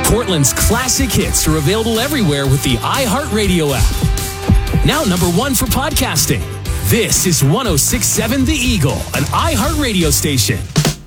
Portland's classic hits are available everywhere with the iHeartRadio app. Now number 1 for podcasting. This is 106.7 The Eagle, an iHeartRadio station.